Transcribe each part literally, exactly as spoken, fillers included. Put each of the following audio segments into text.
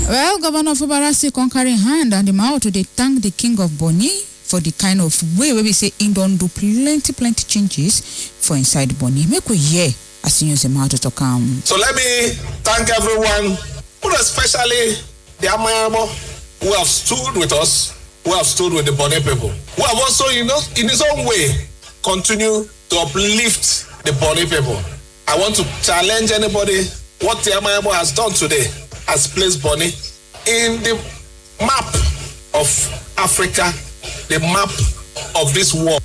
Well, Governor Fubara still conquering hand and the mouth to they thank the King of Bonny for the kind of way where we say he don't do plenty, plenty changes for inside Bonny. Make we hear as you use the mouth to come. So let me thank everyone, but especially the Amayamo who have stood with us, who have stood with the Bonny people, who have also, you know, in his own way, continue to uplift the Bonny people. I want to challenge anybody. What the Amayamo has done today has placed Bonny in the map of Africa, the map of this world.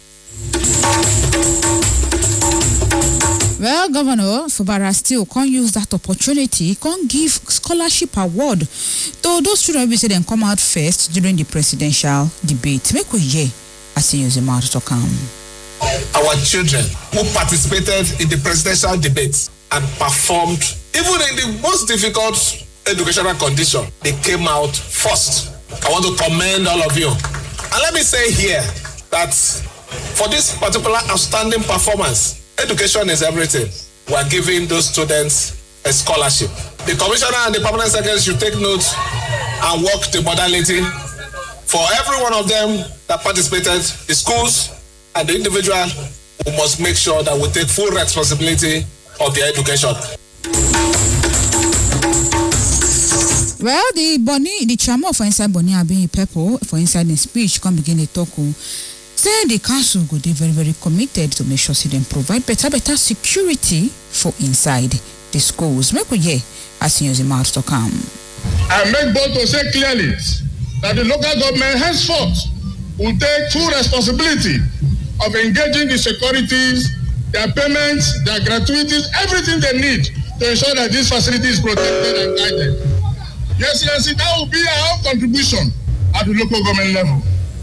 Well, Governor Fubara still can't use that opportunity, can't give scholarship award to those children who say they come out first during the presidential debate. Make we hear as you use the mouth to come. Our children who participated in the presidential debate and performed, even in the most difficult educational condition, they came out first. I want to commend all of you. And let me say here that for this particular outstanding performance, education is everything. We are giving those students a scholarship. The commissioner and the permanent secretary should take note and work the modality for every one of them that participated, the schools and the individual. We must make sure that we take full responsibility of their education. Well, the Bonny, the chairman for inside Bonny Abini Pepo, for inside the speech, come begin the talk. Say the council go be very, very committed to make sure they provide better, better security for inside the schools. Make we hear as you use the mouth to come. I make bold to say clearly that the local government henceforth will take full responsibility of engaging the securities, their payments, their gratuities, everything they need to ensure that this facility is protected and guided. Yes, yes, that will be our contribution at the local government level.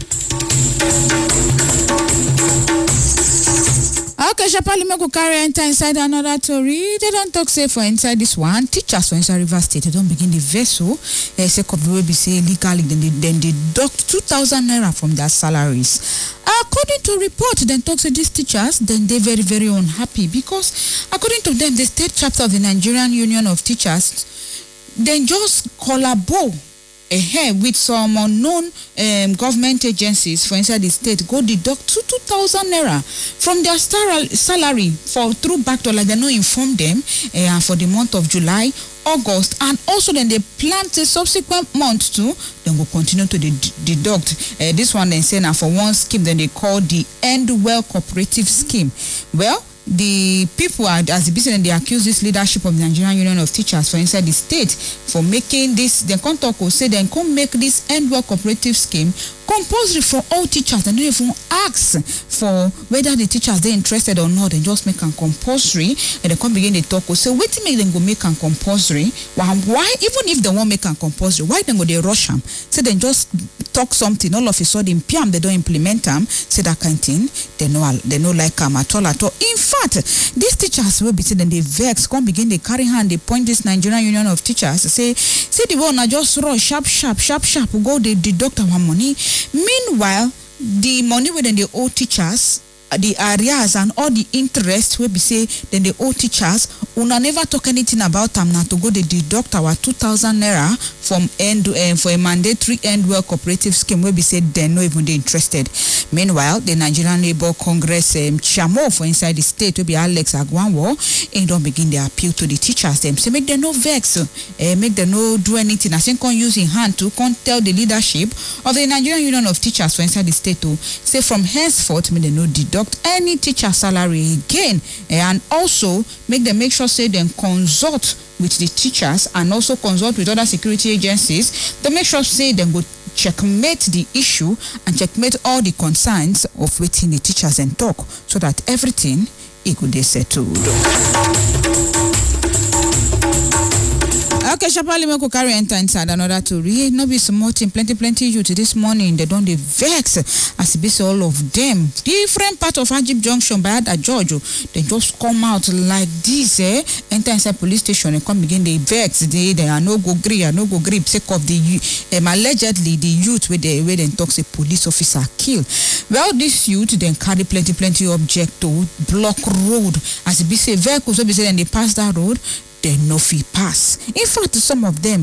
Okay, Shapali Meko carry enter inside another story. They don't talk say for inside this one. Teachers for inside River State, they don't begin the vessel. They say couple will be say legally, then they then they deduct two thousand naira from their salaries. According to report, then talk say these teachers, then they very very unhappy because according to them, the state chapter of the Nigerian Union of Teachers, then just collabo ahead with some unknown um, government agencies for inside the state go deduct two two thousand naira from their star- salary for through back dollar. They no inform them uh, for the month of July, August, and also then they plan the subsequent month too. Then will continue to de- deduct. Uh, this one then say now for one scheme, then they call the End Well Cooperative Scheme. Well, the people are, as the business, they accuse this leadership of the Nigerian Union of Teachers for inside the state for making this. They can't talk or say they can't make this End Well Cooperative Scheme compulsory for all teachers. They don't even ask for whether the teachers they're interested or not. They just make them compulsory, and they can't begin to talk or say wait to make them go make them compulsory. Why? Why even if they won't make them compulsory, why then go they rush them? So they just talk something all of a sudden, P M they don't implement them. Say that kind of thing. They know they know like them at all at all. In fact, these teachers will be saying they vex, come begin they carry hand, they point this Nigerian Union of Teachers, say, say the one just run sharp, sharp, sharp, sharp, go they deduct our money. Meanwhile, the money within the old teachers, the areas and all the interest will be say then the old teachers una never talk anything about them now to go they deduct our two thousand naira from end uh, for a mandatory End Well Cooperative Scheme will be said they're not even interested. Meanwhile, the Nigerian Labour Congress um, chairman for inside the state will be Alex Agwanwo and don't begin their appeal to the teachers them say make them no vex, uh, make them no do anything. I think can use in hand to can tell the leadership of the Nigerian Union of Teachers for inside the state to say from henceforth make them no deduct any teacher salary again, and also make them make sure say them consult with the teachers and also consult with other security agencies to make sure say them go checkmate the issue and checkmate all the concerns of waiting the teachers and talk so that everything it could be settled. Okay, Shapali Meko carry enter inside another to read. No be supporting plenty, plenty youth this morning. They don't they vex as be all of them. Different part of Ajib Junction by Ada George. They just come out like this, eh? Enter inside police station and come begin they vex. They they are no go agree, no go agree. Sake of the um, allegedly the youth where they where they talk say police officer kill. Well, this youth then carry plenty, plenty object to block road. As it be say vehicles will be saying they pass that road. They no fee pass. In fact, some of them